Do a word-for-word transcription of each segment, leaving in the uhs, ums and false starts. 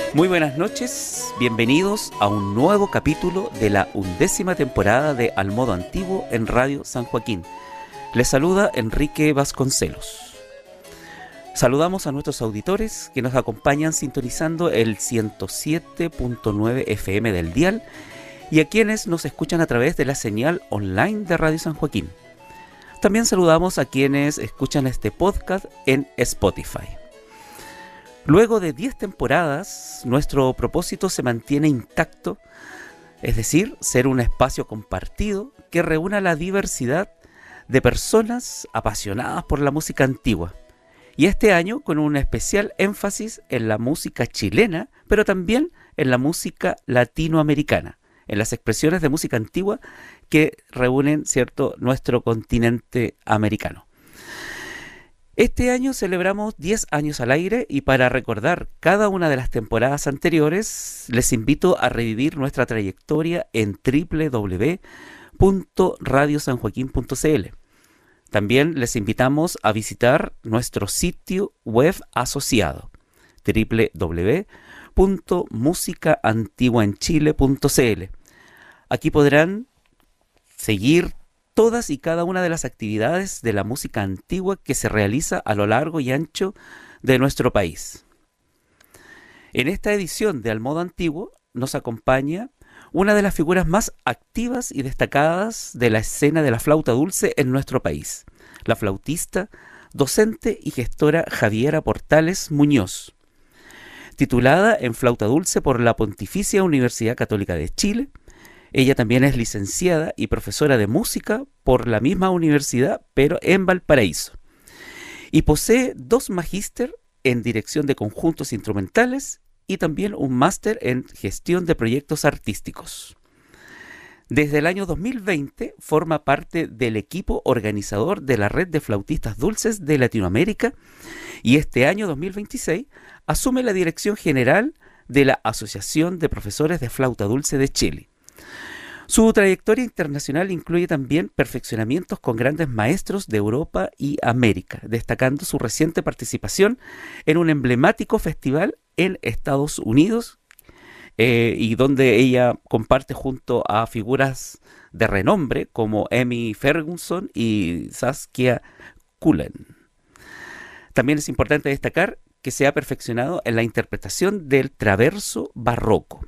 Muy buenas noches, bienvenidos a un nuevo capítulo de la undécima temporada de Al Modo Antiguo en Radio San Joaquín. Les saluda Enrique Vasconcelos. Saludamos a nuestros auditores que nos acompañan sintonizando el ciento siete punto nueve F M del dial y a quienes nos escuchan a través de la señal online de Radio San Joaquín. También saludamos a quienes escuchan este podcast en Spotify. Luego de diez temporadas, nuestro propósito se mantiene intacto, es decir, ser un espacio compartido que reúna la diversidad de personas apasionadas por la música antigua. Y este año con un especial énfasis en la música chilena, pero también en la música latinoamericana, en las expresiones de música antigua que reúnen, ¿cierto?, nuestro continente americano. Este año celebramos diez años al aire y para recordar cada una de las temporadas anteriores, les invito a revivir nuestra trayectoria en doble u doble u doble u punto radio san joaquín punto c l. También les invitamos a visitar nuestro sitio web asociado, doble u doble u doble u punto música antigua en chile punto c l. Aquí podrán seguir todas y cada una de las actividades de la música antigua que se realiza a lo largo y ancho de nuestro país. En esta edición de Al Modo Antiguo nos acompaña una de las figuras más activas y destacadas de la escena de la flauta dulce en nuestro país, la flautista, docente y gestora Javiera Portales Muñoz. Titulada en flauta dulce por la Pontificia Universidad Católica de Chile, ella también es licenciada y profesora de música por la misma universidad, pero en Valparaíso. Y posee dos magíster en dirección de conjuntos instrumentales y también un máster en gestión de proyectos artísticos. Desde el año dos mil veinte forma parte del equipo organizador de la Red de Flautistas Dulces de Latinoamérica y este año dos mil veintiséis asume la dirección general de la Asociación de Profesores de Flauta Dulce de Chile. Su trayectoria internacional incluye también perfeccionamientos con grandes maestros de Europa y América, destacando su reciente participación en un emblemático festival en Estados Unidos eh, y donde ella comparte junto a figuras de renombre como Amy Ferguson y Saskia Cullen. También es importante destacar que se ha perfeccionado en la interpretación del traverso barroco.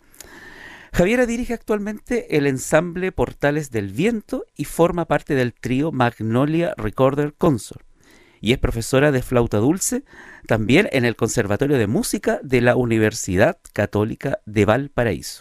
Javiera dirige actualmente el ensamble Portales del Viento y forma parte del trío Magnolia Recorder Consort. Y es profesora de flauta dulce también en el Conservatorio de Música de la Universidad Católica de Valparaíso.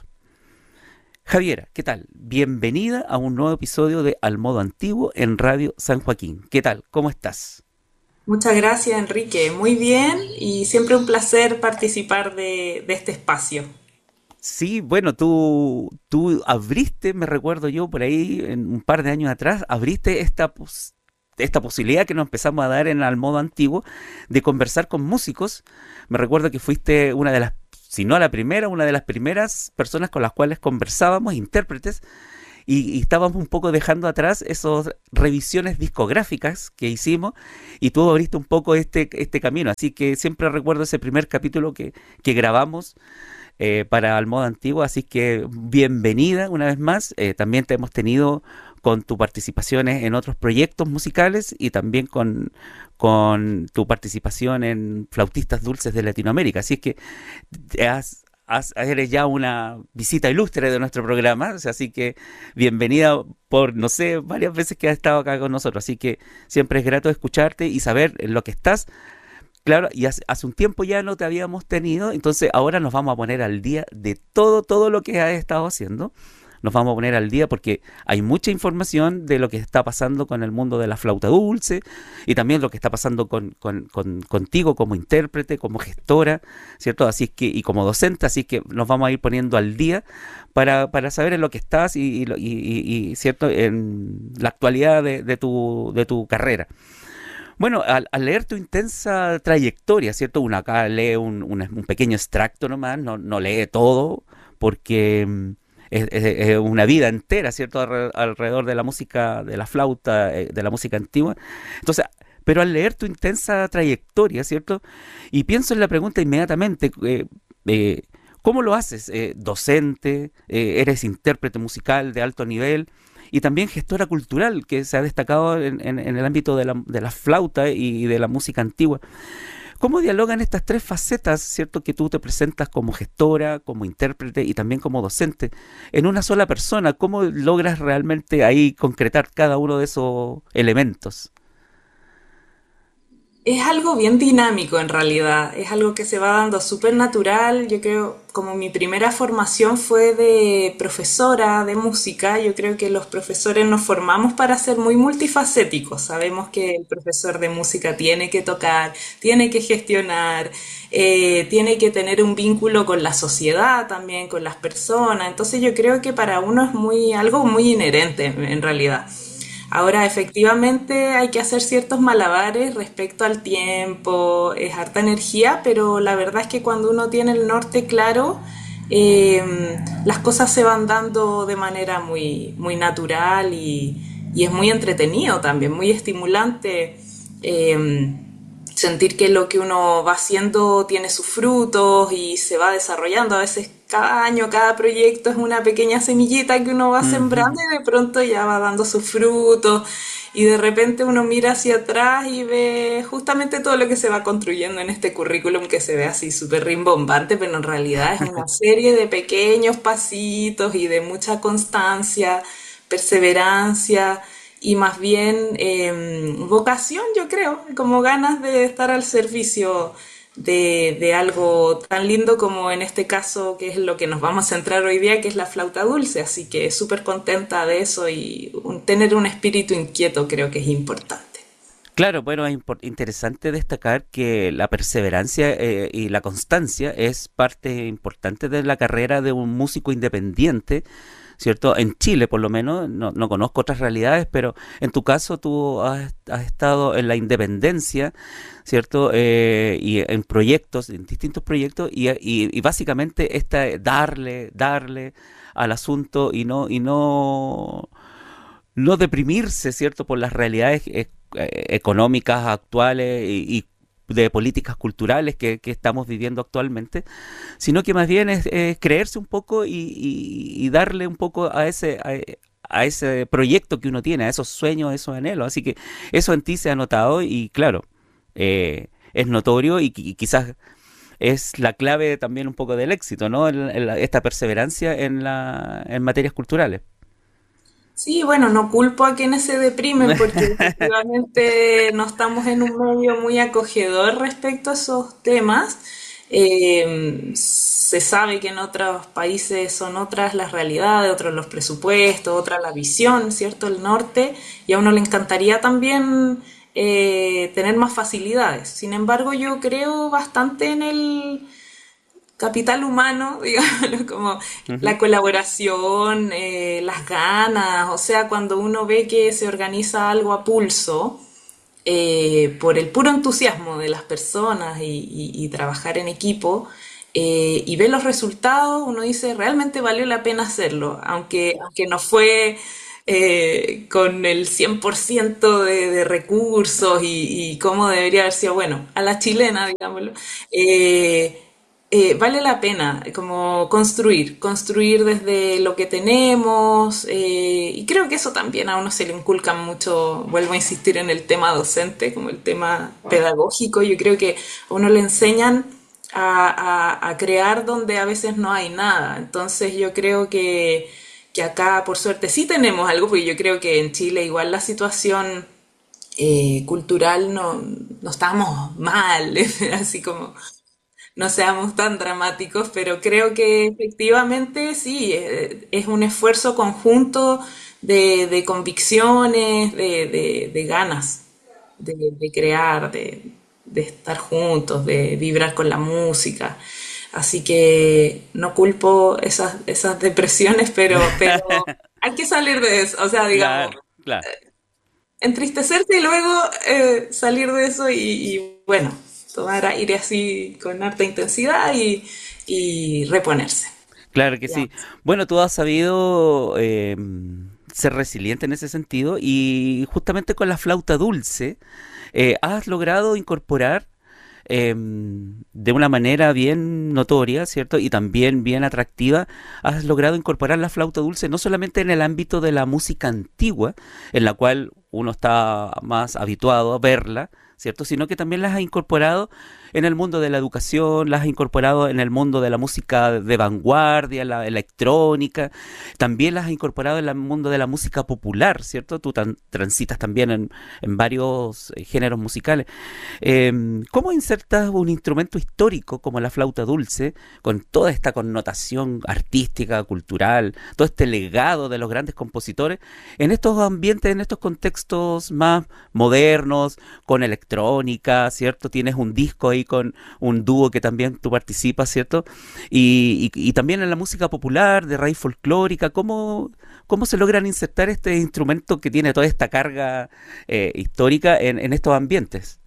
Javiera, ¿qué tal? Bienvenida a un nuevo episodio de Al Modo Antiguo en Radio San Joaquín. ¿Qué tal? ¿Cómo estás? Muchas gracias, Enrique. Muy bien y siempre un placer participar de, de este espacio. Sí, bueno, tú, tú abriste, me recuerdo yo por ahí, en un par de años atrás, abriste esta, pos, esta posibilidad que nos empezamos a dar en Al Modo Antiguo de conversar con músicos. Me recuerdo que fuiste una de las, si no la primera, una de las primeras personas con las cuales conversábamos, intérpretes, y, y estábamos un poco dejando atrás esas revisiones discográficas que hicimos, y tú abriste un poco este, este camino. Así que siempre recuerdo ese primer capítulo que, que grabamos, Eh, para Al Modo Antiguo, así que bienvenida una vez más. Eh, también te hemos tenido con tus participaciones en otros proyectos musicales y también con, con tu participación en Flautistas Dulces de Latinoamérica, así que has, has, eres ya una visita ilustre de nuestro programa, o sea, así que bienvenida por, no sé, varias veces que has estado acá con nosotros, así que siempre es grato escucharte y saber en lo que estás. Claro, y hace, hace un tiempo ya no te habíamos tenido, entonces ahora nos vamos a poner al día de todo, todo lo que has estado haciendo. Nos vamos a poner al día porque hay mucha información de lo que está pasando con el mundo de la flauta dulce y también lo que está pasando con, con, con, contigo como intérprete, como gestora, ¿cierto? Así es que, y como docente, así que nos vamos a ir poniendo al día para, para saber en lo que estás y, y, y, y ¿cierto? En la actualidad de, de, tu, de tu carrera. Bueno, al, al leer tu intensa trayectoria, ¿cierto? Uno acá lee un, un, un pequeño extracto nomás, no, no lee todo, porque mm, es, es- es una vida entera, ¿cierto? Alre- Alrededor de la música, de la flauta, eh, de la música antigua. Entonces, pero al leer tu intensa trayectoria, ¿cierto? Y pienso en la pregunta inmediatamente, eh, Eh, ¿Cómo lo haces? Eh, ¿docente? Eh, ¿Eres intérprete musical de alto nivel? Y también gestora cultural, que se ha destacado en, en- en el ámbito de la, de la flauta y de la música antigua. ¿Cómo dialogan estas tres facetas, cierto, que tú te presentas como gestora, como intérprete y también como docente en una sola persona? ¿Cómo logras realmente ahí concretar cada uno de esos elementos? Es algo bien dinámico en realidad, es algo que se va dando súper natural. Yo creo, como mi primera formación fue de profesora de música, yo creo que los profesores nos formamos para ser muy multifacéticos. Sabemos que el profesor de música tiene que tocar, tiene que gestionar, eh, tiene que tener un vínculo con la sociedad también, con las personas. Entonces yo creo que para uno es muy, algo muy inherente en realidad. Ahora, efectivamente, hay que hacer ciertos malabares respecto al tiempo, es harta energía, pero la verdad es que cuando uno tiene el norte claro, eh, las cosas se van dando de manera muy, muy natural y, y es muy entretenido también, muy estimulante. eh, Sentir que lo que uno va haciendo tiene sus frutos y se va desarrollando. A veces cada año, cada proyecto es una pequeña semillita que uno va sembrando Ujú. y de pronto ya va dando sus frutos y de repente uno mira hacia atrás y ve justamente todo lo que se va construyendo en este currículum que se ve así súper rimbombante, pero en realidad es una serie de pequeños pasitos y de mucha constancia, perseverancia y más bien eh, vocación, yo creo, como ganas de estar al servicio de, de algo tan lindo como en este caso, que es lo que nos vamos a centrar hoy día, que es la flauta dulce. Así que súper contenta de eso y un- tener un espíritu inquieto creo que es importante. Claro, bueno, es impor- interesante destacar que la perseverancia eh, y la constancia es parte importante de la carrera de un músico independiente, ¿cierto? En Chile, por lo menos, no, no conozco otras realidades, pero en tu caso tú has, has estado en la independencia, ¿cierto? Eh, y en proyectos, en distintos proyectos, y, y- y básicamente esta darle, darle al asunto y no, y no no deprimirse, ¿cierto?, por las realidades eh, eh, económicas actuales y, y de políticas culturales que, que estamos viviendo actualmente, sino que más bien es, es creerse un poco y, y- y darle un poco a ese, a, a ese proyecto que uno tiene, a esos sueños, a esos anhelos. Así que eso en ti se ha notado y claro, eh, es notorio y, qui- y quizás es la clave también un poco del éxito, ¿no? El- el- esta perseverancia en la, en materias culturales. Sí, bueno, no culpo a quienes se deprimen porque efectivamente no estamos en un medio muy acogedor respecto a esos temas. Eh, se sabe que en otros países son otras las realidades, otros los presupuestos, otra la visión, ¿cierto? El norte, y a uno le encantaría también eh, tener más facilidades. Sin embargo, yo creo bastante en el capital humano, digamos, como la Ujú. colaboración, eh, las ganas, o sea, cuando uno ve que se organiza algo a pulso, eh, por el puro entusiasmo de las personas y, y- y trabajar en equipo, eh, y ve los resultados, uno dice, realmente valió la pena hacerlo, aunque, aunque no fue eh, con el cien por ciento de, de recursos y, y cómo debería haber sido, bueno, a la chilena, digámoslo. eh, eh, vale la pena como construir, construir desde lo que tenemos, eh, y creo que eso también a uno se le inculca mucho, vuelvo a insistir en el tema docente, como el tema pedagógico. Yo creo que a uno le enseñan a, a- a crear donde a veces no hay nada. Entonces yo creo que, que acá por suerte sí tenemos algo, porque yo creo que en Chile igual la situación eh, cultural no, no estamos mal, así como no seamos tan dramáticos, pero creo que efectivamente sí, eh, es un esfuerzo conjunto de, de convicciones, de, de- de ganas de, de crear, de, de estar juntos, de vibrar con la música. Así que no culpo esas, esas depresiones, pero, pero hay que salir de eso. O sea, digamos, Claro, claro. entristecerse y luego eh, salir de eso y, y, bueno, tomar aire así con harta intensidad y, y reponerse. Claro que Ya. sí. Bueno, tú has sabido eh, ser resiliente en ese sentido y justamente con la flauta dulce eh, has logrado incorporar eh, de una manera bien notoria, ¿cierto? Y también bien atractiva, has logrado incorporar la flauta dulce no solamente en el ámbito de la música antigua, en la cual uno está más habituado a verla, ¿cierto? Sino que también las has incorporado en el mundo de la educación, las has incorporado en el mundo de la música de vanguardia, la electrónica, también las has incorporado en el mundo de la música popular, ¿cierto? Tú tan- transitas también en, en varios eh, géneros musicales. Eh, ¿Cómo insertas un instrumento histórico como la flauta dulce, con toda esta connotación artística, cultural, todo este legado de los grandes compositores, en estos ambientes, en estos contextos más modernos, con electrónica, ¿cierto? Tienes un disco ahí con un dúo que también tú participas, ¿cierto? Y, y- y también en la música popular, de raíz folclórica, ¿cómo, cómo se logran insertar este instrumento que tiene toda esta carga eh, histórica en, en estos ambientes?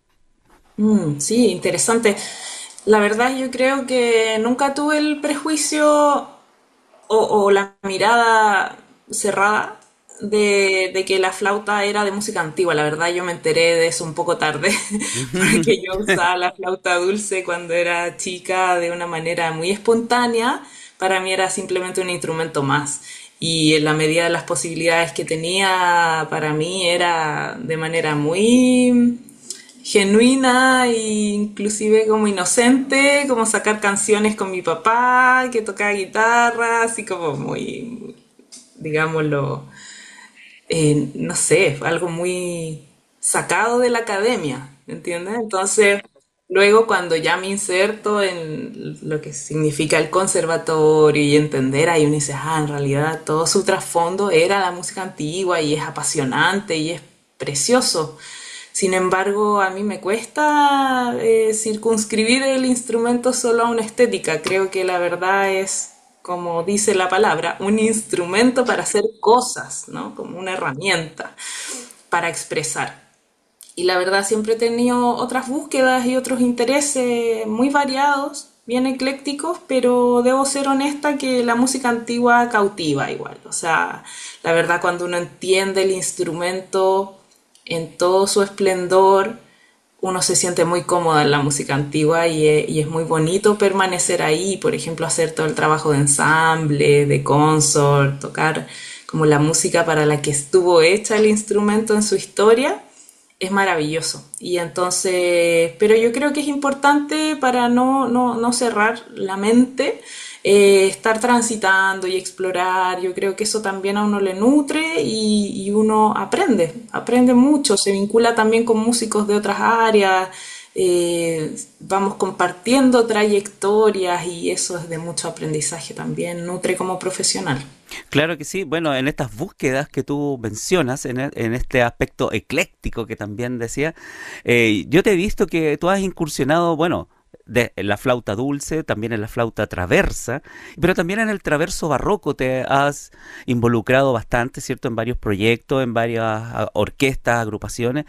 Mm, sí, interesante. La verdad yo creo que nunca tuve el prejuicio o, o la mirada cerrada de, de que la flauta era de música antigua. La verdad yo me enteré de eso un poco tarde, porque yo usaba la flauta dulce cuando era chica de una manera muy espontánea. Para mí era simplemente un instrumento más. Y en la medida de las posibilidades que tenía, para mí era de manera muy genuina e inclusive como inocente, como sacar canciones con mi papá que tocaba guitarra, así como muy, digámoslo, eh, no sé, algo muy sacado de la academia, ¿entiendes? Entonces, luego cuando ya me inserto en lo que significa el conservatorio y entender, ahí uno dice, ah, en realidad todo su trasfondo era la música antigua y es apasionante y es precioso. Sin embargo, a mí me cuesta eh, circunscribir el instrumento solo a una estética. Creo que la verdad es, como dice la palabra, un instrumento para hacer cosas, ¿no? Como una herramienta para expresar. Y la verdad siempre he tenido otras búsquedas y otros intereses muy variados, bien eclécticos, pero debo ser honesta que la música antigua cautiva igual. O sea, la verdad cuando uno entiende el instrumento en todo su esplendor, uno se siente muy cómoda en la música antigua y es, y es muy bonito permanecer ahí, por ejemplo, hacer todo el trabajo de ensamble, de consort, tocar como la música para la que estuvo hecha el instrumento en su historia, es maravilloso. Y entonces, pero yo creo que es importante para no, no, no cerrar la mente, eh, estar transitando y explorar. Yo creo que eso también a uno le nutre y, y uno aprende, aprende mucho, se vincula también con músicos de otras áreas, eh, vamos compartiendo trayectorias y eso es de mucho aprendizaje también, nutre como profesional. Claro que sí. Bueno, en estas búsquedas que tú mencionas, en, e- en este aspecto ecléctico que también decía, eh, yo te he visto que tú has incursionado, bueno, de, en la flauta dulce, también en la flauta traversa, pero también en el traverso barroco te has involucrado bastante, ¿cierto? En varios proyectos, en varias ah, orquestas, agrupaciones,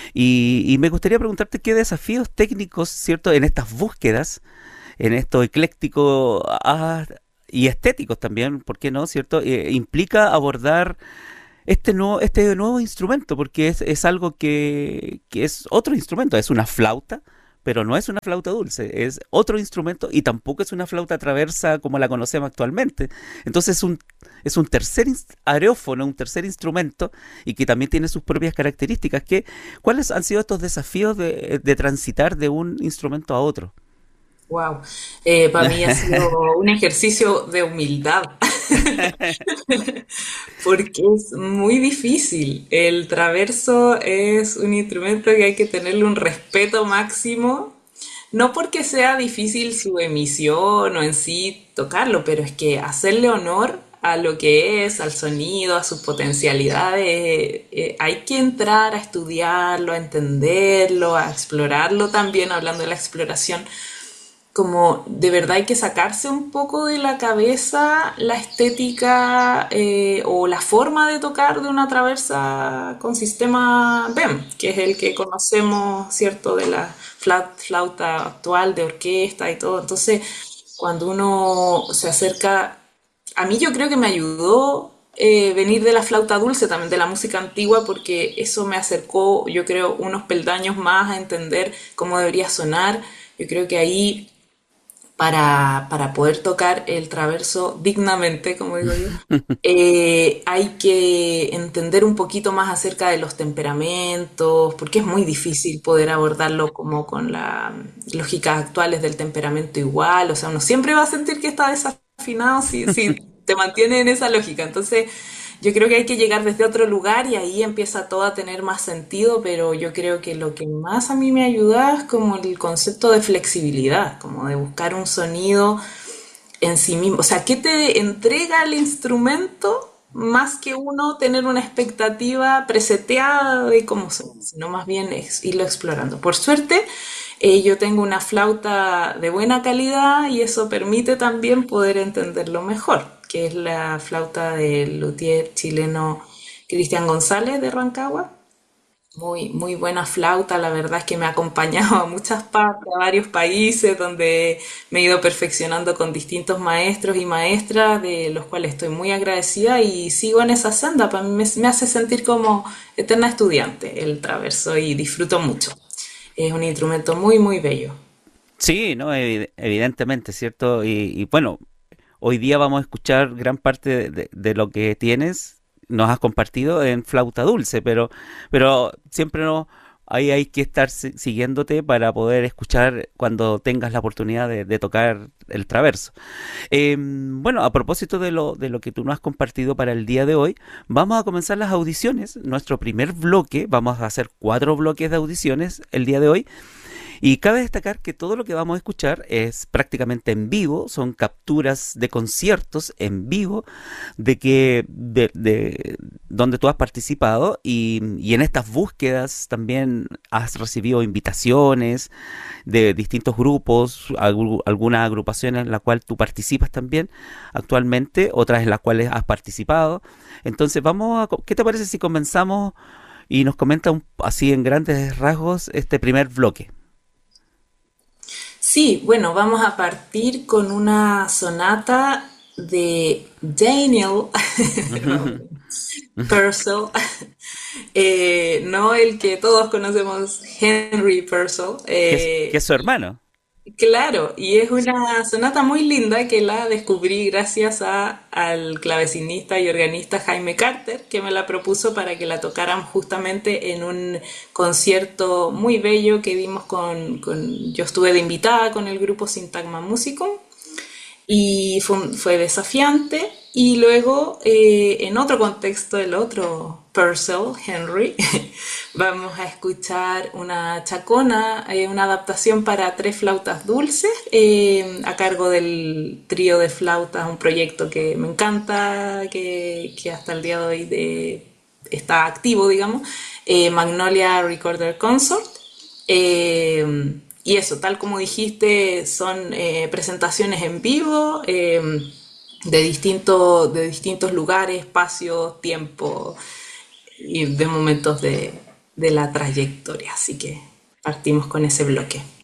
y, y me gustaría preguntarte qué desafíos técnicos, ¿cierto? En estas búsquedas en esto ecléctico ah, y estéticos también, ¿por qué no? ¿Cierto? Eh, implica abordar este nuevo, este nuevo instrumento, porque es, es algo que, que es otro instrumento, es una flauta, pero no es una flauta dulce, es otro instrumento y tampoco es una flauta traversa como la conocemos actualmente. Entonces es un, es un tercer ins- aerófono, un tercer instrumento y que también tiene sus propias características. ¿Qué, ¿Cuáles han sido estos desafíos de, de transitar de un instrumento a otro? Wow, para mí ha sido un ejercicio de humildad, porque es muy difícil. El traverso es un instrumento que hay que tenerle un respeto máximo, no porque sea difícil su emisión o en sí tocarlo, pero es que hacerle honor a lo que es, al sonido, a sus potencialidades, eh, hay que entrar a estudiarlo, a entenderlo, a explorarlo también, hablando de la exploración como de verdad hay que sacarse un poco de la cabeza la estética eh, o la forma de tocar de una traversa con sistema B E M, que es el que conocemos, ¿cierto? De la flaut- flauta actual de orquesta y todo. Entonces, cuando uno se acerca, a mí yo creo que me ayudó, eh, venir de la flauta dulce, también de la música antigua, porque eso me acercó, yo creo, unos peldaños más a entender cómo debería sonar. Yo creo que ahí para, para poder tocar el traverso dignamente, como digo yo, eh, hay que entender un poquito más acerca de los temperamentos, porque es muy difícil poder abordarlo como con las lógicas actuales del temperamento igual, o sea, uno siempre va a sentir que está desafinado si, si te mantiene en esa lógica. Entonces, yo creo que hay que llegar desde otro lugar y ahí empieza todo a tener más sentido, pero yo creo que lo que más a mí me ayuda es como el concepto de flexibilidad, como de buscar un sonido en sí mismo. O sea, ¿qué te entrega el instrumento más que uno tener una expectativa preseteada de cómo suena, sino más bien es irlo explorando? Por suerte, eh, yo tengo una flauta de buena calidad y eso permite también poder entenderlo mejor, que es la flauta del luthier chileno Cristian González de Rancagua. Muy, muy buena flauta, la verdad es que me ha acompañado a muchas partes, a varios países, donde me he ido perfeccionando con distintos maestros y maestras, de los cuales estoy muy agradecida y sigo en esa senda. Para mí me, me hace sentir como eterna estudiante el traverso y disfruto mucho. Es un instrumento muy, muy bello. Sí, no, Evi- evidentemente, ¿cierto? Y, y bueno, hoy día vamos a escuchar gran parte de, de- de lo que tienes, nos has compartido en flauta dulce, pero, pero siempre no, ahí hay que estar si- siguiéndote para poder escuchar cuando tengas la oportunidad de, de tocar el traverso. Eh, bueno, a propósito de lo, de lo que tú nos has compartido para el día de hoy, vamos a comenzar las audiciones. Nuestro primer bloque, vamos a hacer cuatro bloques de audiciones el día de hoy. Y cabe destacar que todo lo que vamos a escuchar es prácticamente en vivo, son capturas de conciertos en vivo de que de, de donde tú has participado y, y en estas búsquedas también has recibido invitaciones de distintos grupos, algu- algunas agrupaciones en las cuales tú participas también actualmente, otras en las cuales has participado. Entonces vamos a, co- ¿qué te parece si comenzamos y nos comenta un- así en grandes rasgos este primer bloque? Sí, bueno, vamos a partir con una sonata de Daniel Purcell, eh, no el que todos conocemos, Henry Purcell. Que es, que es eh, su hermano. claro, y es una sonata muy linda que la descubrí gracias a, al clavecinista y organista Jaime Carter, que me la propuso para que la tocaran justamente en un concierto muy bello que dimos con, con yo estuve de invitada con el grupo Sintagma Musicum y fue, un- fue desafiante. Y luego, eh, en otro contexto, el otro Purcell, Henry, vamos a escuchar una chacona, eh, una adaptación para tres flautas dulces, eh, a cargo del trío de flautas, un proyecto que me encanta, que, que hasta el día de hoy de- está activo, digamos, eh, Magnolia Recorder Consort. Eh, y eso, tal como dijiste, son eh, presentaciones en vivo, eh, de, distinto, de distintos lugares, espacios, tiempo y de momentos de, de la trayectoria. Así que partimos con ese bloque.